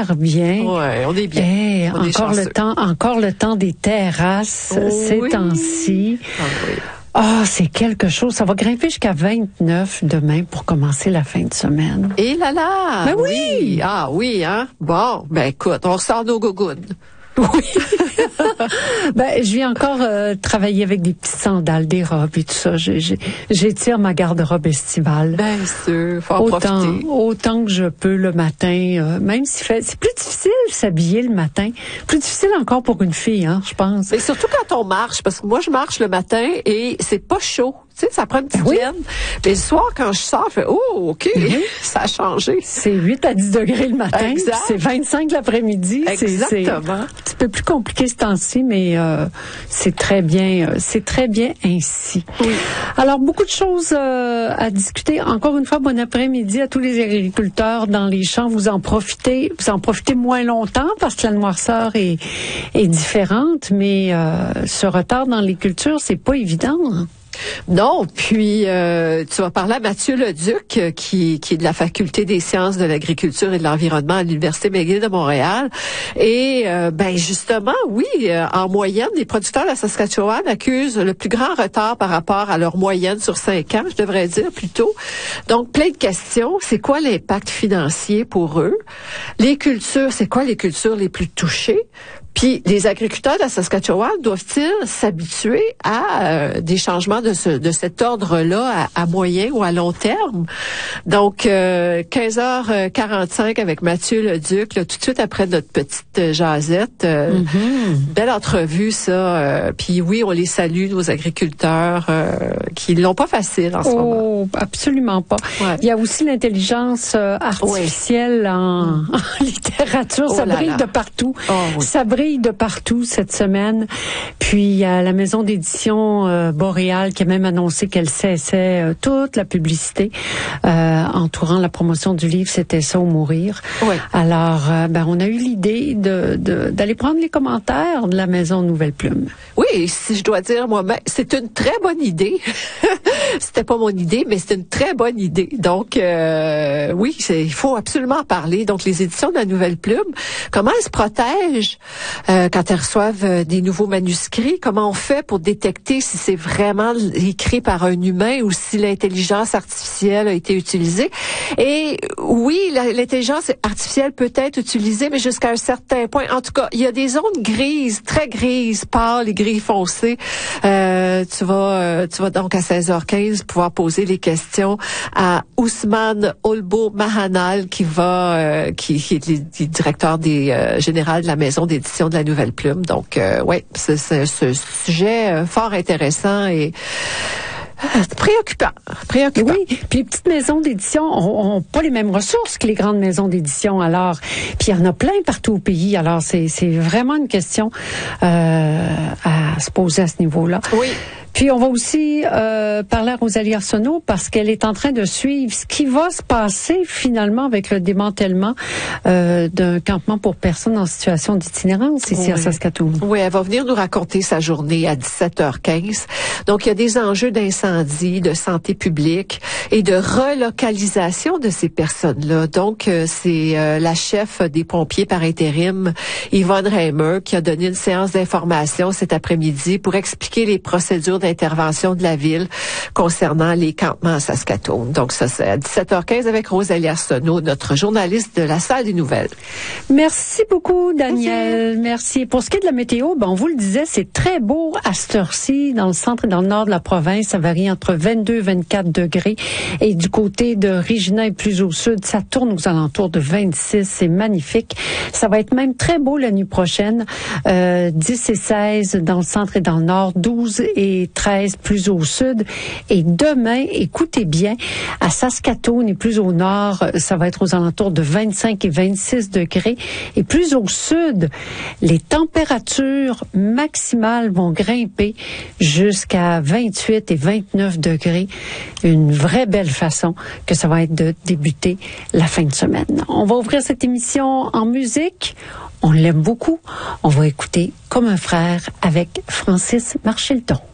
super bien. Ouais, on est bien. Et on est chanceux. encore le temps des terrasses ces temps-ci. Ah, oui. Ah, c'est quelque chose. Ça va grimper jusqu'à 29 demain pour commencer la fin de semaine. Et là là! Ben oui! Ah oui, hein? Bon, ben écoute, on ressort nos gougounes. Oui. Ben, je viens encore travailler avec des petites sandales, des robes et tout ça. J'étire ma garde-robe estivale. Bien sûr, faut en profiter. Autant que je peux le matin, même si c'est plus difficile de s'habiller le matin. Plus difficile encore pour une fille, hein, je pense. Mais surtout quand on marche, parce que moi je marche le matin et c'est pas chaud. Tu sais, ça prend une petite laine. Mais le soir, quand je sors, je fais, oh, OK, ça a changé. C'est 8 à 10 degrés le matin. Exact. C'est 25 l'après-midi. Exactement. C'est un petit peu plus compliqué ce temps-ci, mais c'est très bien ainsi. Oui. Alors, beaucoup de choses à discuter. Encore une fois, bon après-midi à tous les agriculteurs dans les champs. Vous en profitez moins longtemps parce que la noirceur est différente, mais ce retard dans les cultures, c'est pas évident. Hein? Non, puis tu vas parler à Mathieu Leduc, qui est de la Faculté des sciences de l'agriculture et de l'environnement à l'Université McGill de Montréal. Et ben justement, oui, en moyenne, les producteurs de la Saskatchewan accusent le plus grand retard par rapport à leur moyenne sur 5 ans, je devrais dire plutôt. Donc, plein de questions. C'est quoi l'impact financier pour eux? Les cultures, c'est quoi les cultures les plus touchées? Puis les agriculteurs de la Saskatchewan doivent-ils s'habituer à des changements de cet ordre-là à moyen ou à long terme? Donc 15h45 avec Mathieu Leduc, là, tout de suite après notre petite jasette. Belle entrevue ça. Puis oui, on les salue, nos agriculteurs qui l'ont pas facile en ce moment. Absolument pas. Ouais. Il y a aussi l'intelligence artificielle en littérature. Ça brille de partout. Ça brille de partout cette semaine. Puis il y a la maison d'édition Boréal qui a même annoncé qu'elle cessait toute la publicité entourant la promotion du livre C'était ça ou mourir. Oui. Alors, on a eu l'idée d'aller prendre les commentaires de la maison Nouvelle Plume. Oui, si je dois dire moi-même, c'est une très bonne idée. C'était pas mon idée, mais c'est une très bonne idée. Donc, oui, il faut absolument en parler. Donc, les éditions de la Nouvelle Plume, comment elles se protègent quand elles reçoivent des nouveaux manuscrits? Comment on fait pour détecter si c'est vraiment écrit par un humain ou si l'intelligence artificielle a été utilisée? Et oui, l'intelligence artificielle peut être utilisée, mais jusqu'à un certain point. En tout cas, il y a des zones grises, très grises, pâles et gris foncé. Tu vas donc à 16h15 pouvoir poser les questions à Ousmane Olbo Mahanal qui est le directeur général de la maison d'édition de la Nouvelle Plume. Donc, ouais, c'est ce sujet fort intéressant et préoccupant. Oui, puis les petites maisons d'édition ont pas les mêmes ressources que les grandes maisons d'édition. Alors, puis il y en a plein partout au pays. Alors, c'est vraiment une question à se poser à ce niveau-là. Oui. Puis on va aussi parler à Rosalie Arsenault parce qu'elle est en train de suivre ce qui va se passer finalement avec le démantèlement d'un campement pour personnes en situation d'itinérance ici à Saskatoon. Oui, elle va venir nous raconter sa journée à 17h15. Donc il y a des enjeux d'incendie, de santé publique et de relocalisation de ces personnes-là. Donc c'est la chef des pompiers par intérim, Yvonne Reimer, qui a donné une séance d'information cet après-midi pour expliquer les procédures d'intervention de la ville concernant les campements à Saskatoon. Donc ça, c'est à 17h15 avec Rosalie Arsenault, notre journaliste de la Salle des Nouvelles. Merci beaucoup, Danielle. Merci. Pour ce qui est de la météo, on vous le disait, c'est très beau à cette heure-ci dans le centre et dans le nord de la province. Ça varie entre 22 et 24 degrés. Et du côté de Regina et plus au sud, ça tourne aux alentours de 26. C'est magnifique. Ça va être même très beau la nuit prochaine. 10 et 16 dans le centre et dans le nord, 12 et 13 plus au sud. Et demain, écoutez bien, à Saskatoon et plus au nord, ça va être aux alentours de 25 et 26 degrés. Et plus au sud, les températures maximales vont grimper jusqu'à 28 et 29 degrés. Une vraie belle façon que ça va être de débuter la fin de semaine. On va ouvrir cette émission en musique. On l'aime beaucoup. On va écouter Comme un frère avec Francis Marchelton.